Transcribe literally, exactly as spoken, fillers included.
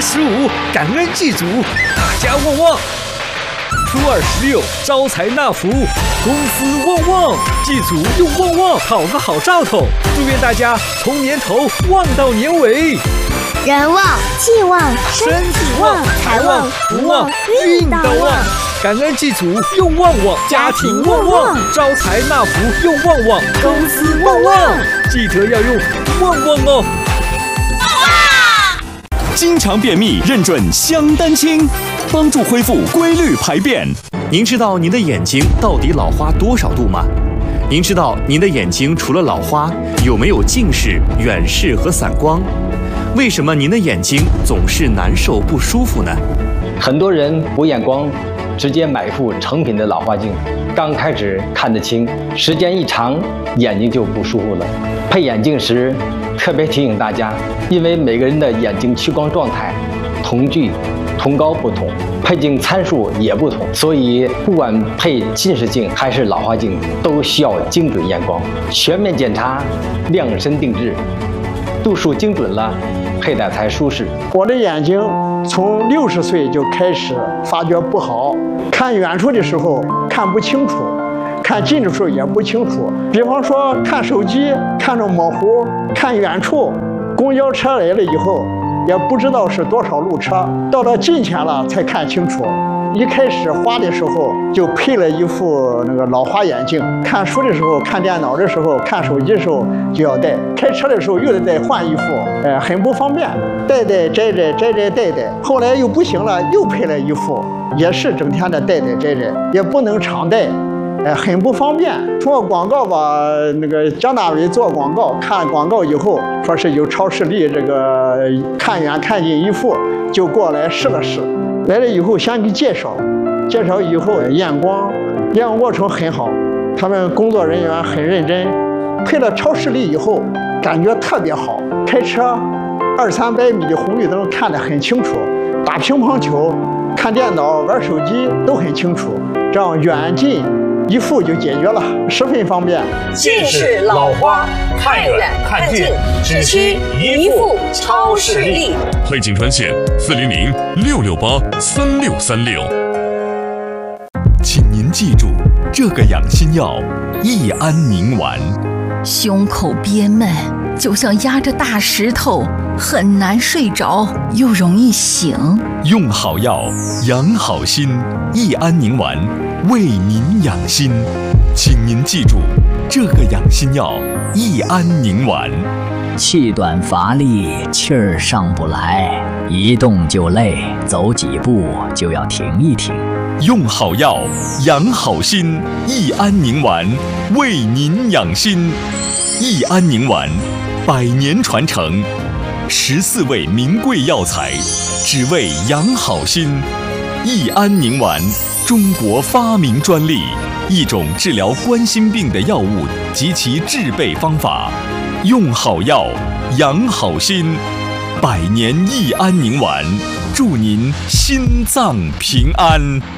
十五，感恩祭祖，大家旺旺。初二十六，招财纳福，公司旺旺，祭祖用旺旺讨个好兆头，祝愿大家从年头旺到年尾。 人旺气旺身体旺，财旺福旺运到旺。 感恩祭祖用旺旺，家庭旺旺，招财纳福用旺旺，公司旺旺，记得要用旺旺哦。 经常便秘认准香丹清，帮助恢复规律排便。您知道您的眼睛到底老花多少度吗？您知道您的眼睛除了老花，有没有近视、远视和散光？为什么您的眼睛总是难受不舒服呢？ 很多人补眼光，直接买一副成品的老花镜，刚开始看得清，时间一长，眼睛就不舒服了。配眼镜时，特别提醒大家，因为每个人的眼睛屈光状态、瞳距、瞳高不同，配镜参数也不同，所以不管配近视镜还是老花镜，都需要精准验光，全面检查，量身定制，度数精准了，佩戴才舒适。 我的眼睛从六十岁就开始发觉不好，看远处的时候看不清楚，看近的时候也不清楚。比方说看手机看着模糊，看远处公交车来了以后也不知道是多少路车，到了近前了才看清楚。一开始花的时候就配了一副那个老花眼镜，看书的时候、看电脑的时候、看手机的时候就要戴，开车的时候又得再换一副，呃，很不方便，戴戴摘摘摘摘戴戴。后来又不行了，又配了一副，也是整天的戴戴摘摘，也不能常戴。哎，很不方便。通过广告吧，那个张大伟做广告，看了广告以后，说是有超视力这个看远看近一副，就过来试了试。来了以后先给介绍，介绍以后验光，验光过程很好，他们工作人员很认真。配了超视力以后，感觉特别好，开车二三百米的红绿灯看得很清楚，打乒乓球、看电脑、玩手机都很清楚，这样远近一副就解决了，十分方便。 近视、老花，看远看近，只需一副超视力。 配镜专线：四零零六六八三六三六。 请您记住，这个养心药益安宁丸。 胸口憋闷，就像压着大石头，很难睡着，又容易醒。 用好药，养好心，益安宁丸为您养心。请您记住，这个养心药益安宁丸。 气短乏力，气儿上不来，一动就累，走几步就要停一停。 用好药，养好心，益安宁丸为您养心。益安宁丸，百年传承，十四味名贵药材，只为养好心。益安宁丸，中国发明专利，一种治疗冠心病的药物及其制备方法。用好药，养好心，百年益安宁丸，祝您心脏平安。